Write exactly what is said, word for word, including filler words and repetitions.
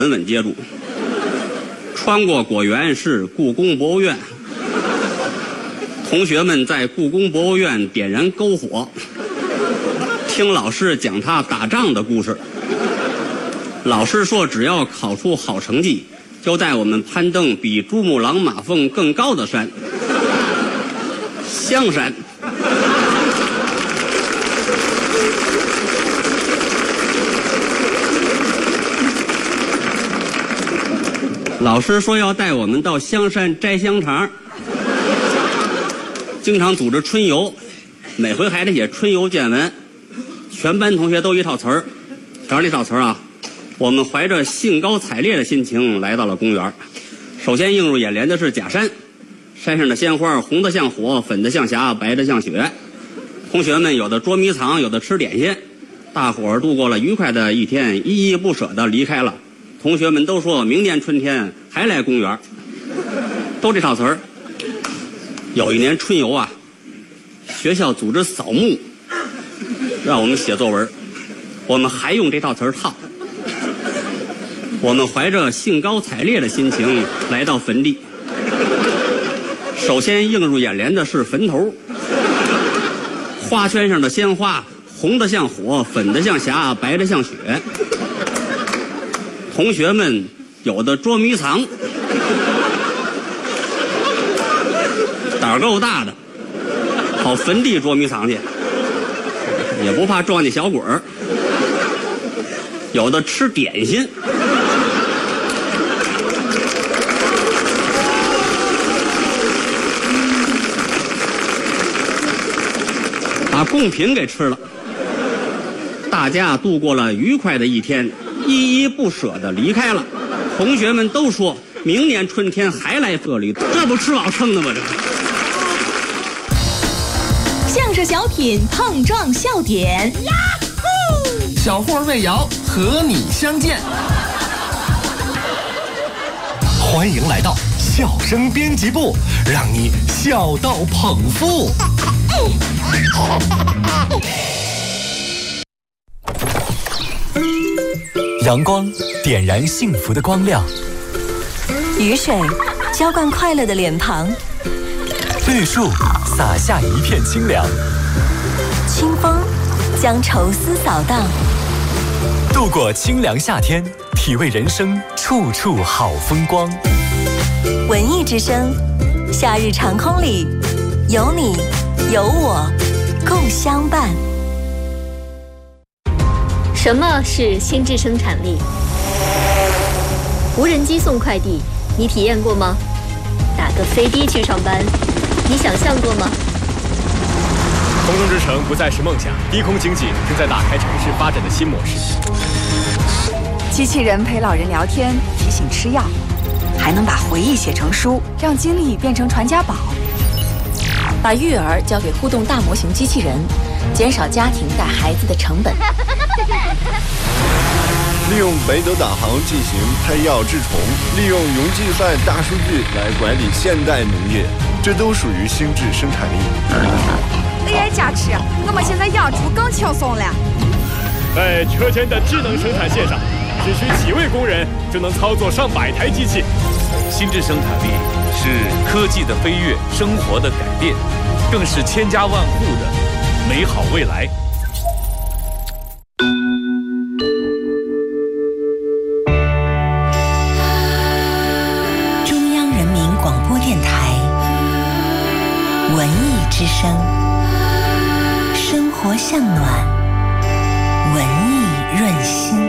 稳稳接住。穿过果园是故宫博物院，同学们在故宫博物院点燃篝火，听老师讲他打仗的故事。老师说只要考出好成绩，就带我们攀登比珠穆朗玛峰更高的山——香山。老师说要带我们到香山摘香肠，经常组织春游，每回还得写春游见闻。全班同学都一套词儿，瞧这套词儿啊！我们怀着兴高采烈的心情来到了公园。首先映入眼帘的是假山，山上的鲜花红的像火，粉的像霞，白的像雪。同学们有的捉迷藏，有的吃点心，大伙儿度过了愉快的一天，依依不舍地离开了。同学们都说明年春天还来公园，都这套词儿。有一年春游啊，学校组织扫墓，让我们写作文，我们还用这套词儿套。我们怀着兴高采烈的心情来到坟地，首先映入眼帘的是坟头，花圈上的鲜花红的像火，粉的像霞，白的像雪。同学们有的捉迷藏，胆儿够大的，跑坟地捉迷藏去，也不怕撞见小鬼儿。有的吃点心，把贡品给吃了。大家度过了愉快的一天，依依不舍地离开了。同学们都说明年春天还来这里，这不吃饱撑的吗？这相声小品碰撞笑点，呀呼！ 小霍魏瑶和你相见。欢迎来到笑声编辑部，让你笑到捧腹。阳光点燃幸福的光亮， 雨水浇灌快乐的脸庞， 绿树洒下一片清凉， 清风将愁思扫荡。 度过清凉夏天，体味人生处处好风光。 文艺之声，夏日长空里有你有我共相伴。 什么是心智生产力？无人机送快递，你体验过吗？打个飞的去上班，你想象过吗？ 空中之城不再是梦想，低空经济正在打开城市发展的新模式。 机器人陪老人聊天，提醒吃药，还能把回忆写成书，让经历变成传家宝。 把育儿交给互动大模型机器人，减少家庭带孩子的成本。 利用北斗导航进行拍药治虫，利用云计算大数据来管理现代农业，这都属于心智生产力。 A I 加持，我们现在养猪更轻松了。 在车间的智能生产线上，只需几位工人就能操作上百台机器。 心智生产力是科技的飞跃，生活的改变，更是千家万户的美好未来。 中央人民广播电台文艺之声，生活向暖，文艺润心。